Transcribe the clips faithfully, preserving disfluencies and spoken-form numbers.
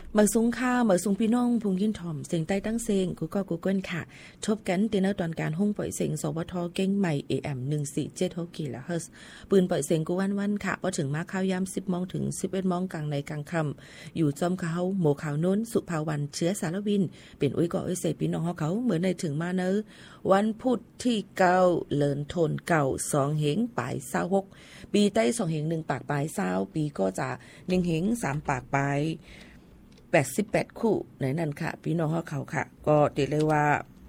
มาสูงค่ามาสูงพี่น้องพุงยินถ่อมเสียงใต้ตั้งเสียงกูก็กูเกิลค่ะชบกันตีนตอนการห้องปล่อยเสียงสวทเก่งใหม่ เอ เอ็ม หนึ่งสี่เจ็ด กิโลเฮิรตซ์ปืนปล่อยเสียงกูวันวันค่ะพอถึงมาข้าวยามสิบโมงถึงสิบเอ็ดโมงกลางในกลางค่ำอยู่จอมเขาโมขาวโน้นสุภาวันเชื้อสารวินเป็นอุ้ยก่ออุ้ยเสพี่น้องเขาเหมือนในถึงมาเนอวันพุธที่เก้าเลินทนเก่าสองเหงปลายเศร้าหกปีใต้สองเหงหนึ่งปากปลายเศร้าปีก็จะหนึ่งเหงสามปากปลายแปดสิบแปดคู่ในนั้นค่ะพี่น้องเขาเขาค่ะก็ติเลยว่า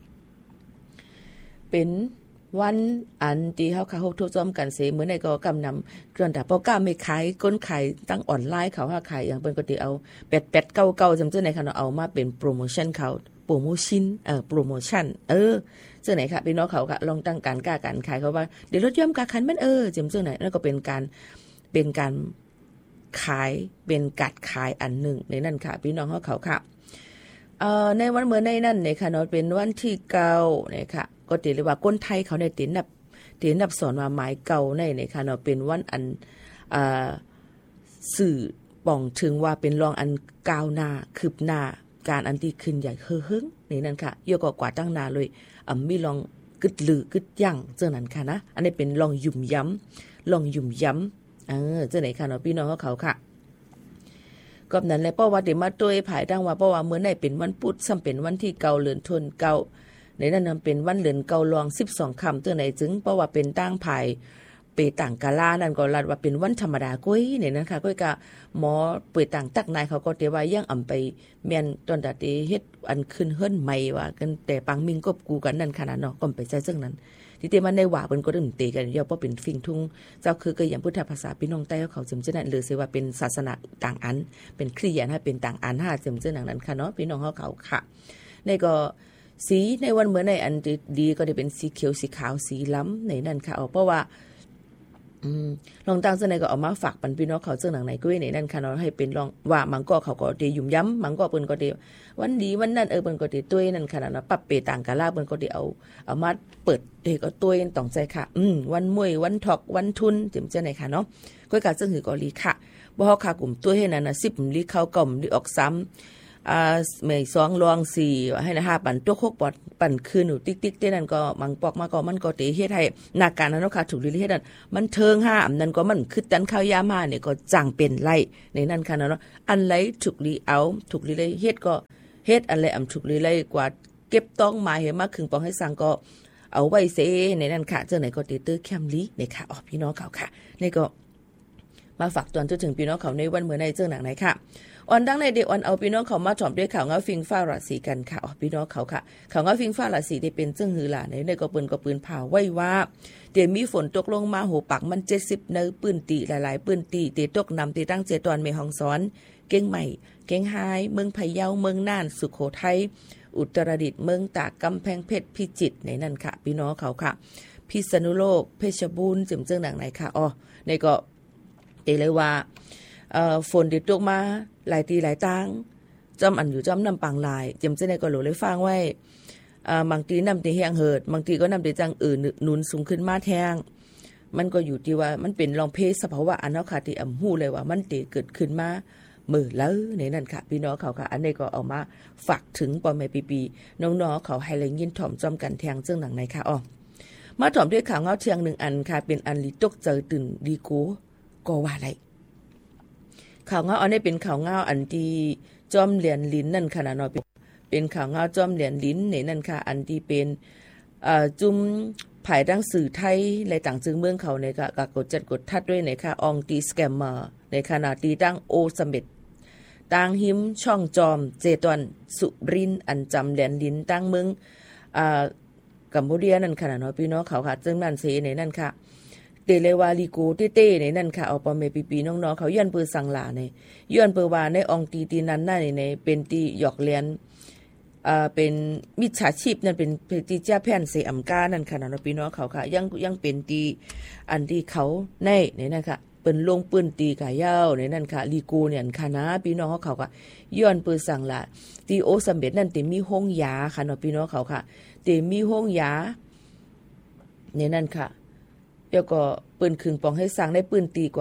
เป็นวันอันที่เขาเขาทุกซ้อมกันเสียเหมือนในก็กำนำเครื่องแต่พอกล้าไม่ขายก้นขายตั้งออนไลน์เขาว่าขายอย่างเป็นก็ติเอาแปดแปดเก้าเก้าจำเจ้าไหนค่ะเอามาเป็นโปรโมชั่นเขาโปรโมชั่นเอ่อโปรโมชั่นเออเจ้าไหนค่ะพี่น้องเขาค่ะลองตั้งการกล้าการขายเขาว่าเดี๋ยวรถย่อมกาคันมันเออจำเจ้าไหนนั่นก็เป็นการเป็นการขายเป็นกัดขายอันหนึ่งในนั่นค่ะพี่น้องเขาเขาค่ะเอ่อในวันเมื่อในนั่นเนี่ยค่ะเนาะเป็นวันที่เก้าเนี่ยค่ะก็ติเรียกว่าคนไทยเขาในตินับตินับสอนว่าหมายเก่าในเนี่ยค่ะเนาะเป็นวันอันอ่าสื่อป่องถึงว่าเป็นรองอันก้าวหน้าคืบหน้าการอันที่ขึ้นใหญ่เฮ้อหึงในนั่นค่ะเยอะกว่าตั้งนานเลยอ่ามีลองกึดลือกึดยั่งเจ้านั้นค่ะนะอันนี้เป็นลองยุ่มย้ำลองยุ่มย้ำเออเจ้าไหนค่ะเนาะพี่น้องเขาเขาค่ะก็นั้นแหละเพราะว่าเดี๋ยวมาตัวภายดังว่าเพราะว่าเมื่อไหร่เป็นวันพุธซ้ำเป็นวันที่เก่าเลือนทนเก่าในนั้นนำเป็นวันเลือนเก่าลองสิบสองค่ำตัวไหนจึงเพราะว่าเป็นตั้งภายเปต่างกาลานั่นก็รัดว่าเป็นวันธรรมดาก้อยเนี่ยนะคะก้อยกะหมอเปต่างตักนายเขาก็เตว่ายังอ่ำไปเมียนตอนตัดเฮ็ดอันขึ้นเฮิรนใหม่ว่ากันแต่ปังมิงกบกูกันนั่นขนาดเนาะก็ไปใช้ซึ่งนั้นที่เตมันในว่าเพิ่นก็ดึงเตกันย่อเพราะเป็นฟิงทุ่งเจ้าคือก็อย่างพุทธภาษาพี่น้องใต้เขาจำเจนั้นหรือสิว่าเป็นศาสนาต่างอันเป็นคริสเตียนให้เป็นต่างอันห้าจำเจนั้นนั้นค่ะเนาะพี่น้องเขาเขาค่ะในก็สีในวันเหมือนในอันดีก็ได้เป็นสีเขียวสีขาวสีล้ำในนั่นค่ะเพราะว่าอืมลองตั้งเสนอก็เอามาฝากปันพี่น้องเขาเจ้าหนังไหนก็ในนั่นค่ะเนาะให้เป็นลองว่ามังก็เขาก็ได้ยุ่มย้ำมังก็เปิ้นก็ได้วันดีวันนั้นเออเปิ้นก็ได้ตุ้ยนั่นค่ะเนาะปรับเปต่างกะลาเปิ้นก็ได้เอาเอามาเปิดเด็กก็ตุ้ยต้องใจค่ะอืมวันมวยวันถอกวันทุนจิ๋มเจ้าไหนค่ะเนาะก็กะซึ่งหือก็ลีค่ะบ่เฮาค่ะกลุ่มตุ้ยให้นั่นน่ะสิบลีเข้ากล่อมลีออกซ้ำอ่าไม่สองรองสี่ให้นะห้าปั่นตัวหกปอดปั่นคืนหนูติ๊กๆเต้นั่นก็มังปอกมาก็มันก็เตเฮ็ดให้หน้าการนั้นเนาะค่ะถูกลีเฮ็ดนั่นมันเทิงห้าอันนั้นก็มันคือตันข้าวยามาเนี่ยก็จังเป็นไล่ในนั้นค่ะเนาะอันไหลถูกลีเอาถูกลีเลยเฮ็ดก็เฮ็ดอันไหลอำถูกลีเลยกว่าเก็บต้องมาให้มาครึ่งปองให้สั่งก็เอาไว้เสในนั้นค่ะเจ้าไหนก็เตเตอร์แคมลีในค่ะอ๋อพี่น้องเขาค่ะนี่ก็มาฝากตอนจนถึงพี่น้องเขาในวันเมื่อในเจ้าหนังไหนค่ะออนดังในเด็กออนเอาพี่น้องเขามาถ่อมด้วยข่าวเงาฟิงฟ้าราศีกันค่ะอ๋อพี่น้องเขาค่ะข่าวเงาฟิงฟ้าราศีได้เป็นจึงหือหล่าในในก็ปืนก็ปืนเผาไว้ว่าเดี๋ยวมีฝนตกลงมาโหปักมันเจ็ดสิบเนื้อปืนตีหลายๆปืนตีเตตกนำเตตั้งเจตอนเมฮองซ้อนเก่งใหม่เก่งไฮเมืองพะเยาเมืองน่านสุโขทัยอุตรดิตถ์เมืองตากกำแพงเพชรพิจิตรในนั่นค่ะพี่น้องเขาค่ะพิษณุโลกเพชรบูรณ์จิมเจิ้งหนังไหนค่ะอ๋อในก็เตเลยว่าเอ่อฝนติดตกมาหลายตีหลายตั้งจอมอันอยู่จอมนำปังลายจำเจในก็หลเลยฟังไว้อ่าบางทีนำตีแห้งเหิดบางทีก็นำตีจังอื่นหนุนสูงขึ้นมาแทงมันก็อยู่ที่ว่ามันเป็นรองเพศสภาวะอันเนาะค่ะที่อำหู้เลยว่ามันตีเกิดขึ้นมามือแล้วในนั่นค่ะพี่น้องเขาค่ะอันนี้ก็เอามาฝากถึงปอแม่ปีปีน้องๆเขาให้เลยยินถ่อมจอมกันแทงเจ้าหนังไหนค่ะอ๋อมาถ่อมด้วยข่าวเงาเทียงหนึ่งอันค่ะเป็นอันลิตกเจอตื่นดีโก้ก็ว่าไรข่าวเงาอันนี้เป็นข่าวเงาอันที่จอมเหรียญลิ้นนั่นค่ะเนาะเป็นข่าวเงาจอมเหรียญลิ้นในนั่นค่ะอันที่เป็นเอ่อจุ่มภายดังสื่อไทยในต่างจึงเมืองเขาในค่ะกดจัดกดทัดด้วยในค่ะอองตีสแกมเมอร์ในขณะตีตั้งโอสมิธตั้งหิมช่องจอมเจตวนสุรินอันจำเหรียญลิ้นตั้งเมืองอ่ากัมพูเดียนั่นค่ะเนาะพี่น้องเขาค่ะจึงนั่นเสในนั่นค่ะเตเลวาลีโกเต้ๆในนั่นค่ะเอาปอมเมปีปีน้องๆเขาย้อนปือสังหลาในย้อนปือว่าในองตีตีนั้นน่ะในเป็นตีหยอกเลียนอ่าเป็นมิจฉาชีพนั่นเป็นตีเจ้าแผ่นเสอำกานั่นค่ะเนาะพี่น้องเขาค่ะยังยังเป็นตีอันที่เขาในในนั่นค่ะเปิ้นลงปืนตีกะยาวในนั่นค่ะลีโกเนี่ยค่ะนะพี่น้องเขาค่ะย้อนปือสังหลาตีโอสำเร็จนั่นติมีห้องยาค่ะเนาะพี่น้องเขาค่ะติมีห้องยาในนั่นค่ะแล้วก็ปืนครึ่งปองให้สั่งได้ปืนตีกว่า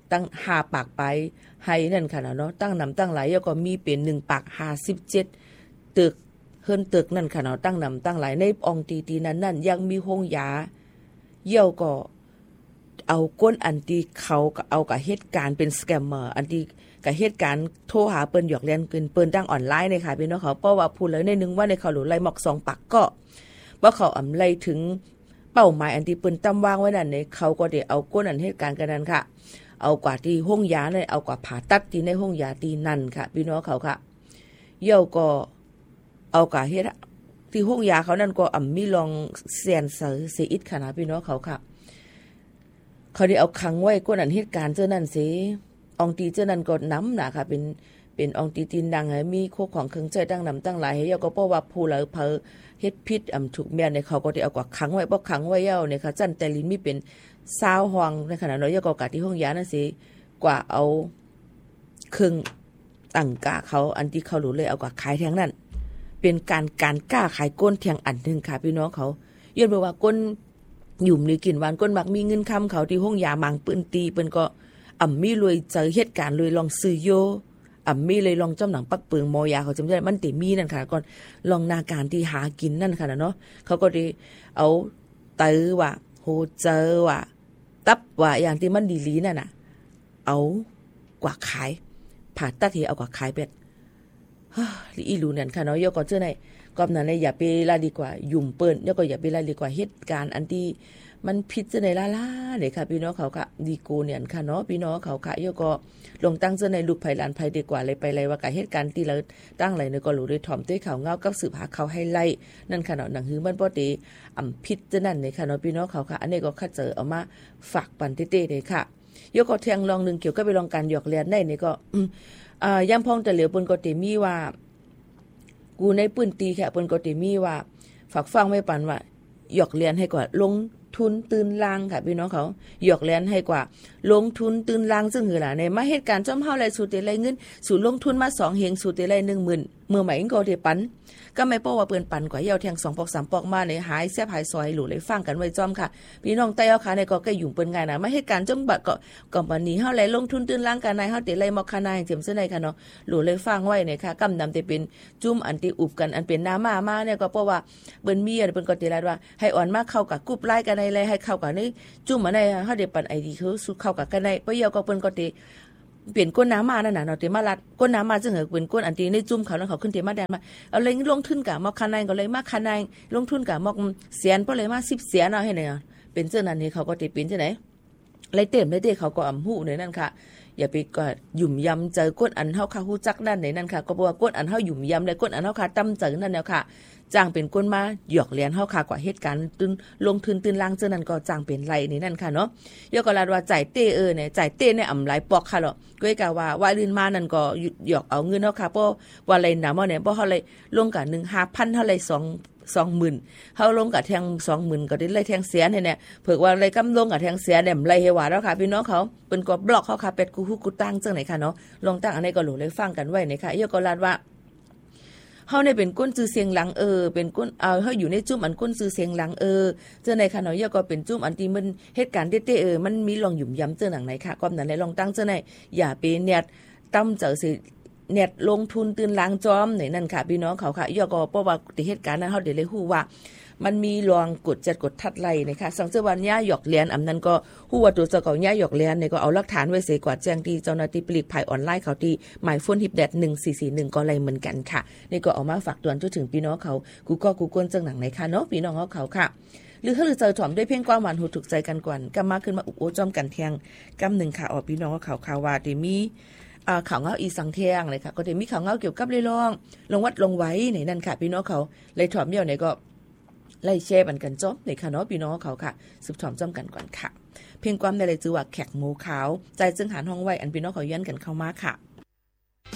ตั้งห้าปากไปให้นั่นค่ะเนาะตั้งนำตั้งหลายแล้วก็มีเป็นหนึ่งปากห้าสิบเจ็ดตึกเฮิรนตึกนั่นค่ะเนาะตั้งนำตั้งหลายในอองตีตีนั้นนั่นยังมีห้องยาเยี่ยวก็เอาก้นอันที่เขาก็เอากับเหตุการณ์เป็นสแกมเมอร์อันที่กับเหตุการณ์โทรหาเปิ้นหยอกเล่นเกินเปิ้นตั้งออนไลน์เลยค่ะพี่น้องเขาเพราะว่าพูดเลยในนึงว่าในเขาหลุดไล่หมอกสองปักก็ว่าเขาอำไล่ถึงเป้าหมายอันที่เปิ้นตั้งวางไว้นั่นเนี่ยเขาก็ได้เอาก้นอันเหตุการณ์กันนั้นค่ะเอากว่าที่ห้องยาเลยเอากว่าผ่าตัดที่ในห้องยาที่นั่นค่ะพี่น้องเขาค่ะเยี่ยวก็เอากว่าเฮ็ดที่ห้องยาเขานั่นก็อ่ำมีลองเซียนเสือเสียอิดค่ะนะพี่น้องเขาค่ะเขาได้เอาขังไว้ก้นอันเหตุการณ์เจ้านั่นสิอองตีเจ้านั่นก็น้ำนะค่ะเป็นเป็นอองตีตีนดังให้มีโคของเครื่องใจตั้งนำตั้งหลายให้เยาก็เพราะว่าผู้เหลือเพอเฮ็ดพิษอ่ำถูกแม่ในเขาก็ได้เอากว่าขังไว้บ่ขังไว้เย้าเนี่ยค่ะจันแต่ลินมีเป็นซาวห้องในขณะน้อยเยาก็กะที่ห้องยานั่นสิกว่าเอาเครื่องตั้งกะเขาอันที่เขารู้เลยเอากว่าขายแทงนั่นเป็นการการกล้าขายก้นเทียงอันนึงค่ะพี่น้องเขาย้อนบอกว่าก้นหยุ่มนี่กินหวานก้นมักมีเงินคำเขาที่ห้องยามังปืนตีเปิ้นก็อ่ำมีรวยเจอเหตุการณ์รวยลองซื้อโยอ่ำมีเลยลองจำหนังปักเปิงมอยาเขาจำได้มันติมีนั่นค่ะก่อนลองนาการที่หากินนั่นค่ะเนาะเขาก็ได้เอาเตอว่าโฮเจอว่าตับว่าอย่างที่มันดีลีนั่นน่ะเอากว่าขายผ่าตัดที่เอากว่าขายเป็ดอีรู้นั่นค่ะเนาะยกก็เจ้าไหนก็นั่นเลยอย่าไปละดีกว่ายุ่มเปิ้นยกก็อย่าไปละดีกว่าเหตุการณ์อันที่มันพิจารณาล่าๆเลยค่ะพี่น้องเขาค่ะดีโกเนี่ยค่ะเนาะพี่น้องเขาค่ะยกก็ลงตั้งเจ้าในลูกไผ่หลานไผ่ดีกว่าเลยไปเลยว่ากับเหตุการณ์ที่เราตั้งไหลเนี่ยก็รู้ด้วยถ่อมด้วยข่าวเงากับสืบหาเขาให้ไล่นั่นค่ะเนาะหนังหือมันบ่ดีอ่ำพิจารณาเนี่ยค่ะเนาะพี่น้องเขาค่ะอันนี้ก็คัดเจอเอามาฝากปันเต้ๆเลยค่ะยกก็แทงลองนึงเกี่ยวกับไปลองการหยอกเลียนได้นี่ก็อ่าย่ำพองแต่เหลียวเปิ้นก็ติมีว่ากูในปืนตีแค่เปิ้นก็ติมีว่าฝากฟังไว้ปันว่าหยอกเลียนให้กว่าลงทุนตื่นลางค่ะพี่น้องเขาหยอกเลียนให้กว่าลงทุนตื่นลางซึ่งคือล่ะในมาเหตุการณ์จ้อมเฮาไรสูตรไรเงินสูตรลงทุนมาสองเฮงสูตรไร หนึ่งหมื่น เมื่อใหม่ก็ได้ปันก็ไม่ป้อว่าเปิ้นปันกว่าเยาแทงสองปอกสามปอกมาในหายแซ่บหายซอยหลู่เลยฟังกันไว้จ้อมค่ะพี่น้องใต้เอาค่ะในก็ใกล้ยุ่งเปิ้นง่ายนะมาเหตุการณ์จ้อมบัดก็ก็บัดนี้เฮาไรลงทุนตื่นลางกันนายเฮาติไรมอกคานายเจียมซื่อในค่ะเนาะหลู่เลยฟังไว้เนี่ยค่ะกำนำแต่เป็นจุ่มอันที่อุบกันอันเป็นน้ามามาเนี่ยก็เพราะว่าเปิ้นมีเปิ้นก็ติรัดว่าให้อ่อนมากเข้ากับกรุ๊ปไลน์กันในเลยให้เข้ากับนี่จุ่มมาในเฮาได้ปัน ไอ ดี คือสุเข้ากับกันในเพราะเยาก็เปิ้นก็ติเปลี่ยนก้นน้ำมานั่นน่ะเนาะเตมาลัดก้นน้ำมาจึงเหอเป็นก้นอันตีในจุ่มเขาแล้วเขาขึ้นเตมาแดนมาเอาเลยลงทุนกะมอกคานายก็เลยมาคานายลงทุนกะมอกเสียนเพราะเลยมาสิบเสียนเอาให้เนี่ยเป็นเจ้านั้นนี่เขาก็ติเป็นจังได๋เลยเต็มเลยเด้เขาก็อำหู้ในนั่นค่ะอย่าไปก็หยุ่มยำเจอก้นอันเฮาค่ะฮู้จักนั่นในนั่นค่ะก็บ่ว่าก้นอันเฮาหยุ่มยำได้ก้นอันเฮาค่ะตำเจอนั่นแล้วค่ะจ้างเป็นก้นมาหยอกเลียนเฮาค่ะกว่าเหตุการณ์ตื่นลงทุนตื่นลางเจ้านั้นก็จ้างเป็นไรนี่นั่นค่ะเนาะยกกลาดว่าจ่ายเต้เออเนี่ยจ่ายเต้ในอำหลายปอกค่ะเนาะก็กะว่าว่าลื่นมานั่นก็หยอกเอาเงินเฮาค่ะเพราะว่าอะไรน่ะบ่เนี่ยบ่เฮาเลยลงกะหนึ่ง ห้าพันเท่าไหร่สอง สองหมื่นเฮาลงกะแทง สองหมื่นก็ได้เลยแทงเสียเนี่ยเนี่ยเผือกว่าอะไรกำลงกะแทงเสียเนี่ยไรให้ว่าแล้วค่ะพี่น้องเขาเปิ้นก็บล็อกเฮาค่ะเป็ดกูฮู้กูตั้งจังไหนค่ะเนาะลงตั้งอันนี้ก็หลู่เลยฟังกันไว้นี่ค่ะยกกลาดว่าเฮาเนี่ยเป็นก้นซื้อเสียงหลังเออเป็นก้นเอาเฮาอยู่ในจุ่มอันก้นซื้อเสียงหลังเออเจ้าในค่ะเนาะยก็เป็นจุ่มอันที่มันเหตุการณ์เต้ๆเออมันมีลองหยุ่มย้ำเจ้าหนังไหนค่ะความนั้นเลยลองตั้งเจ้าในอย่าไปเน็ตตั้มเจอสิเน็ตลงทุนตื่นล้างจอมไหนนั่นค่ะพี่น้องเขาค่ะยก็เพราะว่าเหตุการณ์นั้นเฮาได้เลยฮู้ว่ามันมีลองกดจัดกดทัดไล่นะคะสังเจวันย่าหยอกเลียนอำนั้นก็ฮู้ว่าตัวเจ้าเก่าย่าหยอกเลียนเนี่ยก็เอาหลักฐานไว้เสียกว่าแจ้งที่เจ้าหน้าที่ปลีกภัยออนไลน์เขาที่หมายโฟนฮิปแดดหนึ่งสี่สี่หนึ่งก็ไล่เหมือนกันค่ะนี่ก็เอามาฝากเตือนจนถึงพี่น้องเขากูก็กูก้นจังหนังไหนค่ะเนาะพี่น้องเขาเขาค่ะหรือถ้าหรือเจอถ่อมด้วยเพ่งความหวานหูถูกใจกันก่อนก็มาขึ้นมาอุโอจอมกันเทียงกำหนึ่งค่ะออกพี่น้องเขาเขาว่าที่มีอ่าข่าวเงาอีสังเทียงเลยค่ะก็จะมีข่าวเงาเกี่ยวกับเลยลองลงวัดลงไว้ในนั่นค่ะพี่น้องเขาเลยถ่อมเดี่ยวไหนก็ไล่แช่บันกันจ้อมในค่ะเนาะพี่น้องเขาค่ะสืบถ่อมจ้อมกันก่อนค่ะเพียงความในเลยจือว่าแขกหมูขาวใจจึงหานห้องไว้อันพี่น้องเขาย้อนกันเข้ามาค่ะ